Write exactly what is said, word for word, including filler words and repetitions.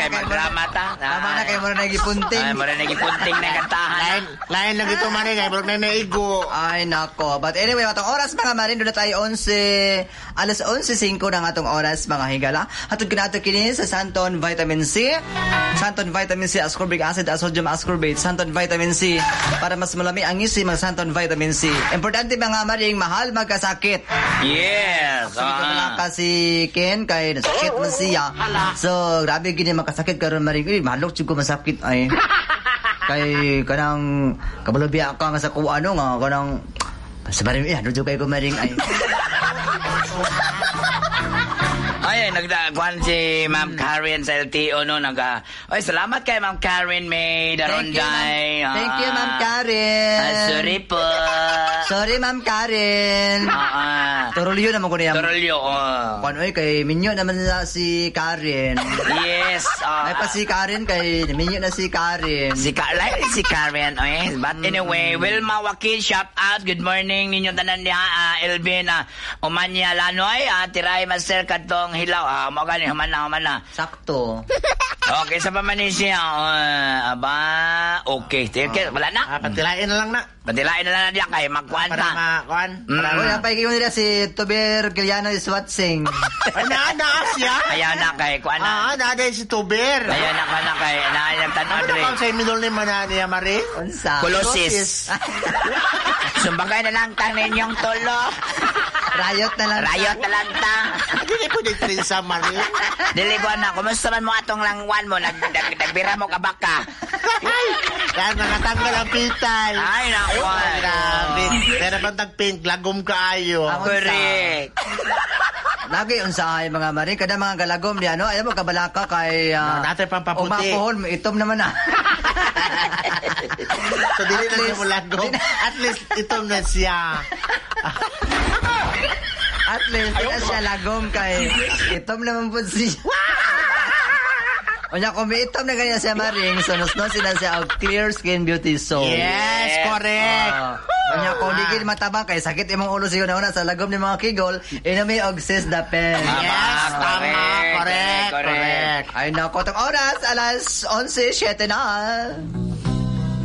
kay magdrama ta. Tama na kay mo na nagipunting. Ay, mo na nagipunting na kantahan. Lain, lain lang ito maring, ay burog na naigo. Ay, nako. But anyway, atong oras mga marin, doon na tayo eleven, alas eleven singko ng atong oras mga higala. Hatod ka na ito kini sa Santon Vitamin C. Santon Vitamin C, ascorbic acid, sodium ascorbate, Santon Vitamin C. Para mas malami ang isi, mga Santon Vitamin C. Importante mga maring, mahal magkasakit. Yes. So, ito na kasi Ken, kay nasakit mo siya. So, grabe gini makasakit karon maring. Eh, mahalok ko masakit ay. Kay kanang kabalabiya ka nga sa kung ano nga kanang sa maring eh ano jud kay ko maring ay. Ay, nagdaguan si Ma'am Karen sa L T O no naga. Ay, salamat kay Ma'am Karen May Daronday. Thank you, Ma'am Karen. Ah, sorry po. Sorry, Ma'am Karen. Ah, ah. Torolyo naman ko niya. Torolyo. Oh. Kung ay kay Minyo naman na si Karen. Yes. Uh, ay pa si Karen kay Minyo na si Karen. Si Karen, si Karen. Okay. But anyway, Wilma Wakil, shout out. Good morning ninyo tanan niya, uh, Elvin. Uh, Umanya Lanoy, uh, tiray master katong hilaw. Ah, mo gani human na human na. Sakto. Okay, sa pamanin siya. Uh, aba, okay. Okay, wala na. Ah, patilain na lang na. Patilain na lang diyan kay magkuan Para ta. makuan. Para Uy, napay kayo nila si Tuber Giliano Iswatsing. Ay, na, na, siya. Ayaw na kay kuan na. Ah, na, dahil si Tuber. Ayaw na ka na kay naayang tanong Ano dre. kang sa minol ni Manani, Mari? Unsa? Kolosis. Sumbagay na lang ta ninyong tulo. Riot na lang. Riot na lang ta. Hindi po dito rin sa Mari. Dili ko na, kumusta man mo atong langwan mo? Nag, nag, nagbira mo ka baka. Ay, dahil nakatanggal ang pitay. Ay, naku. Ay, grabe. Pero pag nag-pink, lagom kaayo. Correct. Lagi unsahay mga mari kada mga galagom di ano ayo mo kabalaka kay uh, no, natin pang paputi. Umapohon itom naman na. So dili na mo lagom. At least itom na siya. At least na siya lagom kay itom naman po siya. Onya kung may itom na ganyan siya maring so nusnos sila siya og clear skin beauty soap. Yes, correct. Uh, Onya kung di gid matabang kay sakit imong ulo siya na una sa lagom ni mga kigol inami og sis the pen. Yes, tama, correct, correct. Ay nako tong oras alas eleven siete na.